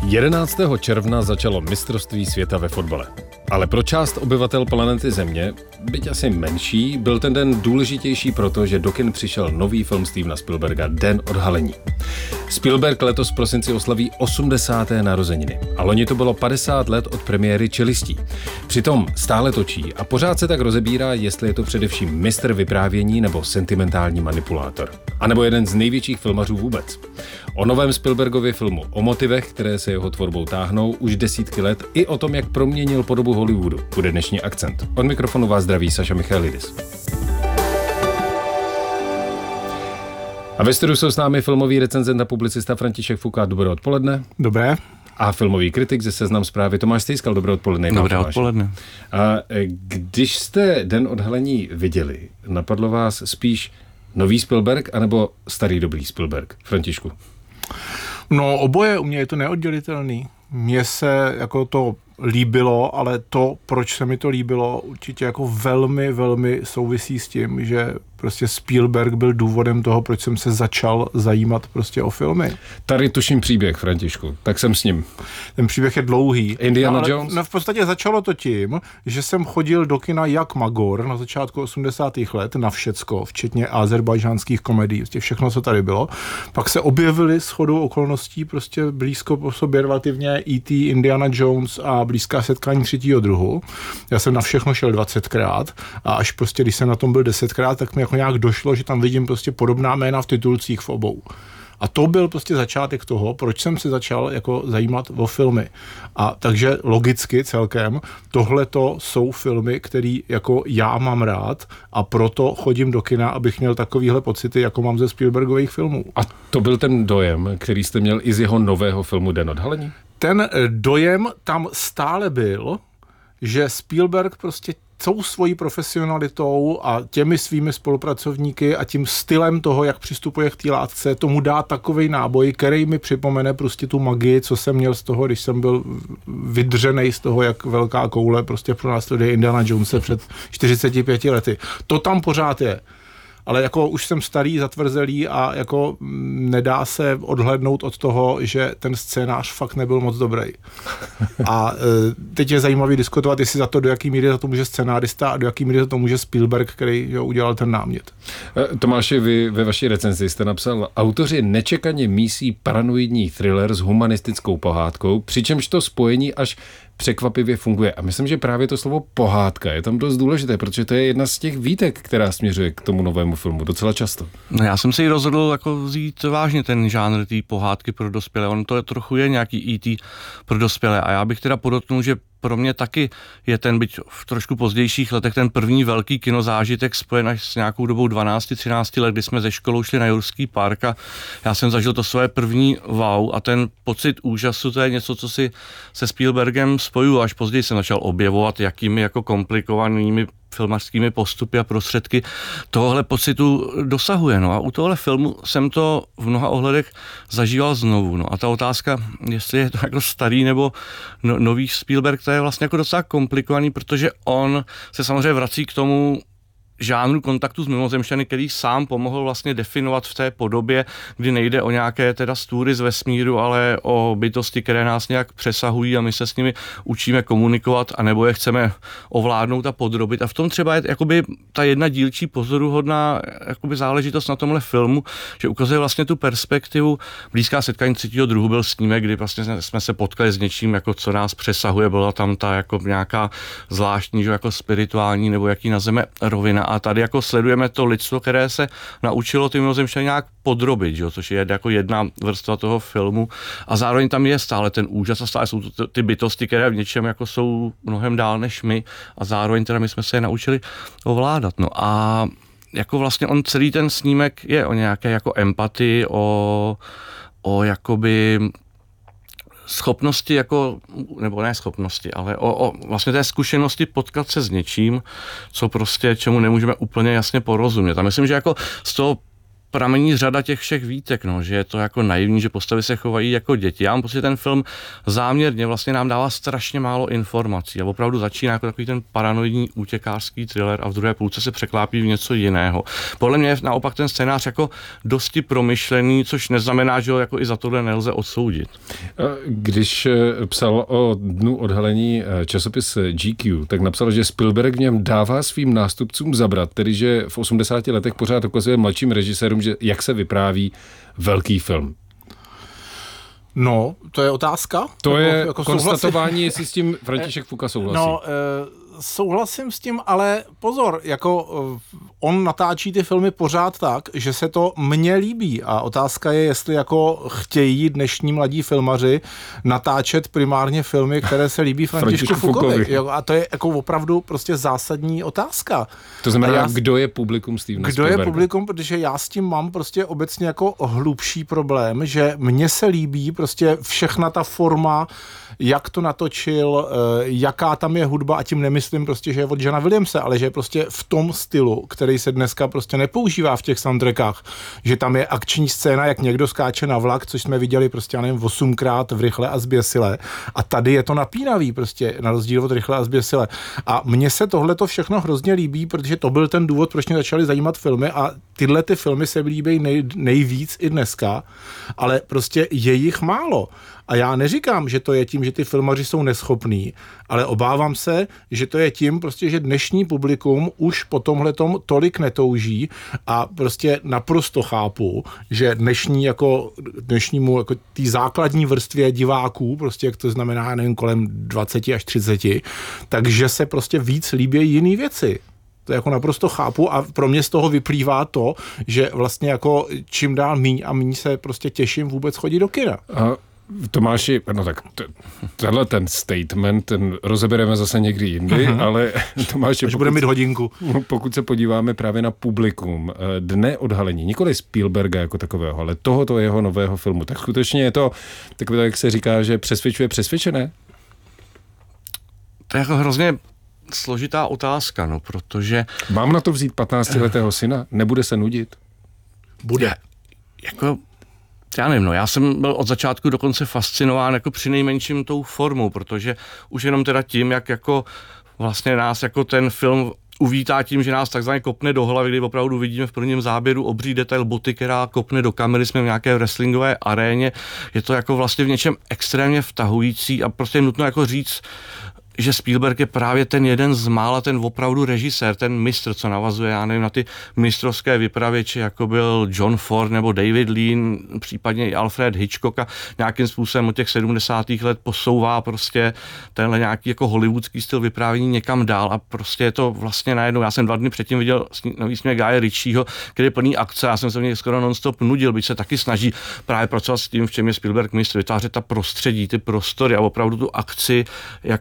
11. června začalo mistrovství světa ve fotbale. Ale pro část obyvatel planety Země, byť asi menší, byl ten den důležitější proto, že do kin přišel nový film Stevena Spielberga Den odhalení. Spielberg letos v prosinci oslaví 80. narozeniny a loni to bylo 50 let od premiéry Čelistí. Přitom stále točí a pořád se tak rozebírá, jestli je to především mistr vyprávění nebo sentimentální manipulátor. A nebo jeden z největších filmařů vůbec. O novém Spielbergově filmu, o motivech, které se jeho tvorbou táhnou už desítky let, i o tom, jak proměnil podobu Hollywoodu, bude dnešní Akcent. Od mikrofonu vás zdraví Saša Michailidis. A ve studiu jsou s námi filmový recenzent a publicista František Foucault. Dobré odpoledne. Dobré. A filmový kritik ze Seznam Zprávy Tomáš Stejskal. Dobré odpoledne. Dobré odpoledne. A když jste Den odhalení viděli, napadlo vás spíš nový Spielberg anebo starý dobrý Spielberg? Františku. No oboje, u mě je to neoddělitelný. Mně se jako to líbilo, ale to, proč se mi to líbilo, určitě jako velmi, velmi souvisí s tím, že prostě Spielberg byl důvodem toho, proč jsem se začal zajímat prostě o filmy. Tady tuším příběh, Františku, tak jsem s ním. Ten příběh je dlouhý. Indiana Jones? No v podstatě začalo to tím, že jsem chodil do kina jak magor na začátku 80. let na všecko, včetně azerbajžánských komedií, prostě všechno, co tady bylo. Pak se objevily shodou okolností prostě blízko po sobě relativně E.T., Indiana Jones a Blízká setkání třetího druhu. Já jsem na všechno šel 20krát a až prostě, když jsem na tom byl 10krát, tak mi jako nějak došlo, že tam vidím prostě podobná jména v titulcích v obou. A to byl prostě začátek toho, proč jsem se začal jako zajímat o filmy. A takže logicky celkem tohleto jsou filmy, které jako já mám rád a proto chodím do kina, abych měl takovýhle pocity, jako mám ze Spielbergových filmů. A to byl ten dojem, který jste měl i z jeho nového filmu Den odhalení? Ten dojem tam stále byl, že Spielberg prostě tou svojí profesionalitou a těmi svými spolupracovníky a tím stylem toho, jak přistupuje k té látce, tomu dá takovej náboj, který mi připomene prostě tu magii, co jsem měl z toho, když jsem byl vydřenej z toho, jak velká koule prostě pro nás to Indiana Jonese před 45 lety. To tam pořád je. Ale jako už jsem starý, zatvrzelý a jako nedá se odhlédnout od toho, že ten scénář fakt nebyl moc dobrý. A teď je zajímavý diskutovat, jestli za to, do jaký míry za to může scenárista a do jaký míry za to může Spielberg, který udělal ten námět. Tomáši, vy ve vaší recenzi jste napsal, autoři nečekaně mísí paranoidní thriller s humanistickou pohádkou, přičemž to spojení až překvapivě funguje. A myslím, že právě to slovo pohádka je tam dost důležité, protože to je jedna z těch výtek, která směřuje k tomu novému filmu docela často. No já jsem si rozhodl jako vzít vážně ten žánr té pohádky pro dospělé. On to trochu je nějaký E.T. pro dospělé. A já bych teda podotknul, že pro mě taky je ten, byť v trošku pozdějších letech, ten první velký kinozážitek spojen až s nějakou dobou 12-13 let, kdy jsme ze školou šli na Jurský park a já jsem zažil to svoje první wow a ten pocit úžasu, to je něco, co si se Spielbergem spojuju. Až později jsem začal objevovat, jakými jako komplikovanými filmařskými postupy a prostředky tohohle pocitu dosahuje. No a u tohle filmu jsem to v mnoha ohledech zažíval znovu. No a ta otázka, jestli je to jako starý nebo nový Spielberg, to je vlastně jako docela komplikovaný, protože on se samozřejmě vrací k tomu žánru kontaktu s mimozemšťany, který sám pomohl vlastně definovat v té podobě, kdy nejde o nějaké teda stůry z vesmíru, ale o bytosti, které nás nějak přesahují a my se s nimi učíme komunikovat, anebo je chceme ovládnout a podrobit. A v tom třeba je jakoby ta jedna dílčí pozoruhodná jakoby záležitost na tomhle filmu, že ukazuje vlastně tu perspektivu. Blízká setkání třetího druhu byl snímek, kdy vlastně jsme se potkali s něčím, jako co nás přesahuje, byla tam ta jako nějaká zvláštní, že jako spirituální nebo jaký nazveme rovina. A tady jako sledujeme to lidstvo, které se naučilo ty mimozemšťany nějak podrobit, že? Což je jako jedna vrstva toho filmu. A zároveň tam je stále ten úžas a stále jsou to ty bytosti, které v něčem jako jsou mnohem dál než my. A zároveň teda my jsme se je naučili ovládat. No a jako vlastně on celý ten snímek je o nějaké jako empatii, o jakoby schopnosti jako, nebo ne schopnosti, ale o vlastně té zkušenosti potkat se s něčím, co prostě, čemu nemůžeme úplně jasně porozumět. A myslím, že jako z toho pramení řada těch všech výtek, no, že je to jako naivní, že postavy se chovají jako děti. Já mám pocit, že ten film záměrně vlastně nám dává strašně málo informací a opravdu začíná jako takový ten paranoidní útěkářský thriller a v druhé půlce se překlápí v něco jiného. Podle mě je naopak ten scénář jako dosti promyšlený, což neznamená, že ho jako i za tohle nelze odsoudit. Když psal o dnu odhalení časopis GQ, tak napsal, že Spielberg v něm dává svým nástupcům zabrat, tedy že v 80 letech pořád ukazuje mladším režisérům, že jak se vypráví velký film. No, to je otázka. To je jako konstatování, jestli s tím František Fuka souhlasí. No, souhlasím s tím, ale pozor, jako on natáčí ty filmy pořád tak, že se to mně líbí a otázka je, jestli jako chtějí dnešní mladí filmaři natáčet primárně filmy, které se líbí Františku Fukovi. A to je jako opravdu prostě zásadní otázka. To znamená, kdo je publikum Stevena Spielberga? Kdo je publikum, protože já s tím mám prostě obecně jako hlubší problém, že mně se líbí prostě všechna ta forma, jak to natočil, jaká tam je hudba a tím nemyslím prostě, že je od Johna Williamse, ale že je prostě v tom stylu, který se dneska prostě nepoužívá v těch soundtrackách, že tam je akční scéna, jak někdo skáče na vlak, což jsme viděli prostě, já nevím, 8krát v Rychle a zběsile a tady je to napínavý prostě, na rozdíl od Rychle a zběsile. A mně se tohleto všechno hrozně líbí, protože to byl ten důvod, proč mě začaly zajímat filmy a tyhle ty filmy se líbí nejvíc i dneska, ale prostě je jich málo. A já neříkám, že to je tím, že ty filmaři jsou neschopní, ale obávám se, že to je tím, prostě, že dnešní publikum už po tomhletom tolik netouží a prostě naprosto chápu, že dnešnímu jako tý základní vrstvě diváků, prostě jak to znamená, nevím, kolem 20 až 30, takže se prostě víc líbí jiný věci. To jako naprosto chápu a pro mě z toho vyplývá to, že vlastně jako čím dál míň a míň se prostě těším vůbec chodit do kina. Tomáši, no tak tenhle ten statement, ten rozebereme zase někdy jindy, ale Tomáši, až bude mít hodinku. Pokud se podíváme právě na publikum dne odhalení, nikoli Spielberga jako takového, ale tohoto jeho nového filmu, tak skutečně je to takové, jak se říká, že přesvědčuje přesvědčené? To je jako hrozně složitá otázka, no, protože... Mám na to vzít 15letého syna? Nebude se nudit? Bude. Jako... Já nevím, no, já jsem byl od začátku dokonce fascinován jako přinejmenším tou formou, protože už jenom teda tím, jak jako vlastně nás jako ten film uvítá tím, že nás takzvaně kopne do hlavy, kdy opravdu vidíme v prvním záběru obří detail boty, která kopne do kamery, jsme v nějaké wrestlingové aréně, je to jako vlastně v něčem extrémně vtahující a prostě je nutno jako říct, že Spielberg je právě ten jeden z mála, ten opravdu režisér, ten mistr, co navazuje, já nevím, na ty mistrovské vypravěče, jako byl John Ford nebo David Lean, případně i Alfred Hitchcock a nějakým způsobem od těch 70. let posouvá prostě tenhle nějaký jako hollywoodský styl vyprávění někam dál a prostě je to vlastně najednou, já jsem 2 dny předtím viděl nový směr Guye Ritchieho, který je plný akce, já jsem se v něj skoro non-stop nudil, byť se taky snaží právě pracovat s tím, v čem je Spielberg mistr, vytvářet ta prostředí, ty prostory a opravdu tu akci, jak